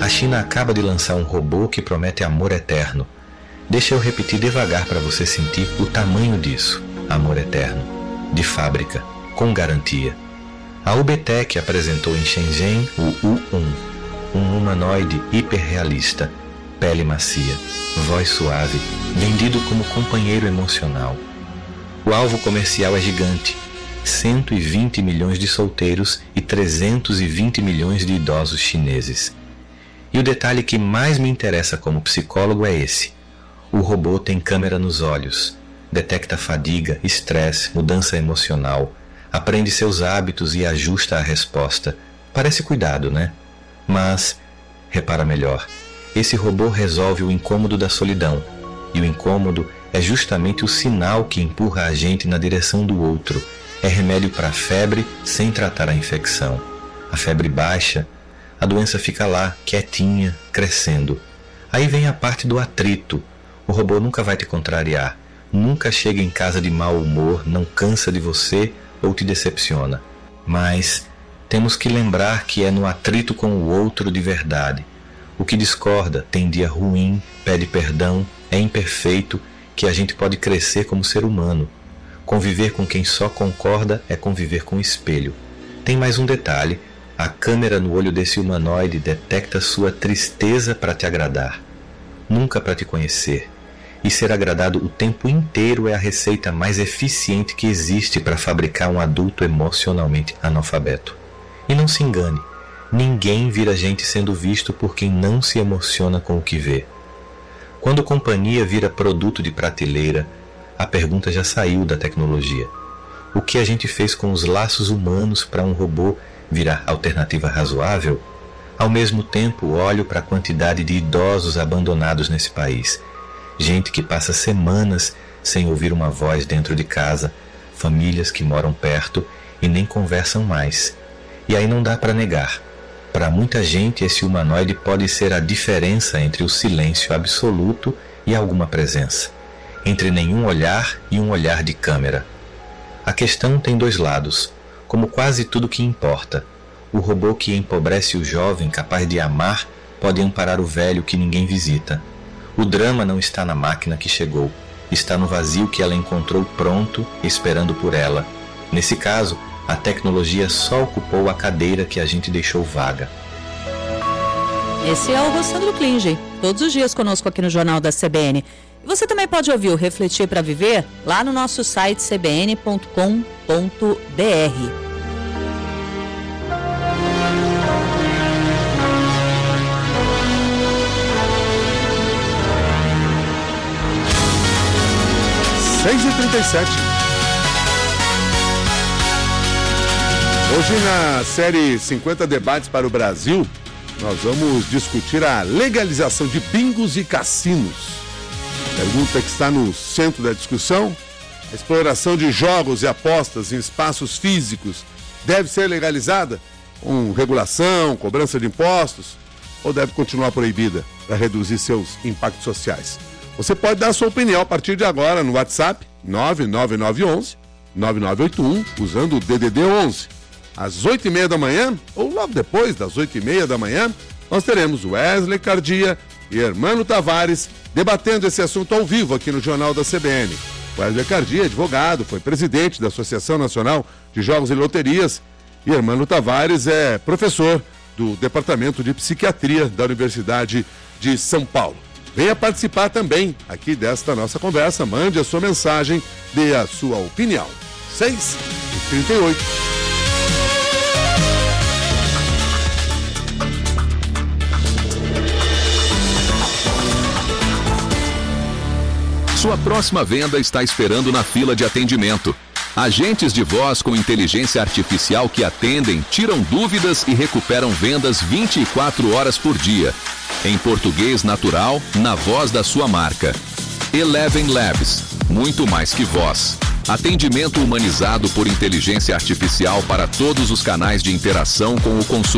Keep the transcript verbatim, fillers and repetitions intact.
A China acaba de lançar um robô que promete amor eterno. Deixa eu repetir devagar para você sentir o tamanho disso. Amor eterno. De fábrica. Com garantia. A UBTEC apresentou em Shenzhen o U um, um humanoide hiperrealista, pele macia, voz suave, vendido como companheiro emocional. O alvo comercial é gigante, cento e vinte milhões de solteiros e trezentos e vinte milhões de idosos chineses. E o detalhe que mais me interessa como psicólogo é esse. O robô tem câmera nos olhos, detecta fadiga, estresse, mudança emocional, aprende seus hábitos e ajusta a resposta. Parece cuidado, né? Mas, repara melhor, esse robô resolve o incômodo da solidão, e o incômodo é justamente o sinal que empurra a gente na direção do outro. É remédio para a febre sem tratar a infecção. A febre baixa, a doença fica lá, quietinha, crescendo. Aí vem a parte do atrito. O robô nunca vai te contrariar, nunca chega em casa de mau humor, não cansa de você ou te decepciona. Mas temos que lembrar que é no atrito com o outro de verdade. O que discorda, tem dia ruim, pede perdão, é imperfeito, que a gente pode crescer como ser humano. Conviver com quem só concorda é conviver com o espelho. Tem mais um detalhe, a câmera no olho desse humanoide detecta sua tristeza para te agradar, nunca para te conhecer. E ser agradado o tempo inteiro é a receita mais eficiente que existe para fabricar um adulto emocionalmente analfabeto. E não se engane, ninguém vira gente sendo visto por quem não se emociona com o que vê. Quando companhia vira produto de prateleira, a pergunta já saiu da tecnologia. O que a gente fez com os laços humanos para um robô virar alternativa razoável? Ao mesmo tempo, olho para a quantidade de idosos abandonados nesse país. Gente que passa semanas sem ouvir uma voz dentro de casa, famílias que moram perto e nem conversam mais. E aí não dá para negar. Para muita gente, esse humanoide pode ser a diferença entre o silêncio absoluto e alguma presença, entre nenhum olhar e um olhar de câmera. A questão tem dois lados, como quase tudo que importa. O robô que empobrece o jovem capaz de amar pode amparar o velho que ninguém visita. O drama não está na máquina que chegou, está no vazio que ela encontrou pronto, esperando por ela. Nesse caso, a tecnologia só ocupou a cadeira que a gente deixou vaga. Esse é o Rossandro Klinge, todos os dias conosco aqui no Jornal da C B N. E você também pode ouvir o Refletir para Viver lá no nosso site c b n ponto com ponto b r. seis e trinta e sete. Hoje na série cinquenta Debates para o Brasil, nós vamos discutir a legalização de bingos e cassinos. Pergunta que está no centro da discussão: a exploração de jogos e apostas em espaços físicos deve ser legalizada com regulação, cobrança de impostos, ou deve continuar proibida para reduzir seus impactos sociais? Você pode dar a sua opinião a partir de agora no WhatsApp nove nove nove um um nove nove oito um, usando o D D D onze. Às oito e meia da manhã, ou logo depois das oito e meia da manhã, nós teremos Wesley Cardia e Hermano Tavares debatendo esse assunto ao vivo aqui no Jornal da C B N. Wesley Cardia é advogado, foi presidente da Associação Nacional de Jogos e Loterias, e Hermano Tavares é professor do Departamento de Psiquiatria da Universidade de São Paulo. Venha participar também aqui desta nossa conversa, mande a sua mensagem, dê a sua opinião. seis e trinta e oito. Sua próxima venda está esperando na fila de atendimento. Agentes de voz com inteligência artificial que atendem, tiram dúvidas e recuperam vendas vinte e quatro horas por dia. Em português natural, na voz da sua marca. Eleven Labs, muito mais que voz. Atendimento humanizado por inteligência artificial para todos os canais de interação com o consumidor.